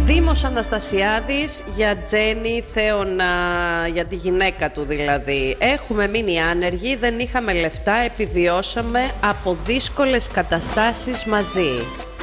Δήμος Αναστασιάδης για Τζέννη Θέωνα, για τη γυναίκα του δηλαδή. Έχουμε μείνει άνεργοι, δεν είχαμε λεφτά, επιβιώσαμε από δύσκολες καταστάσεις μαζί.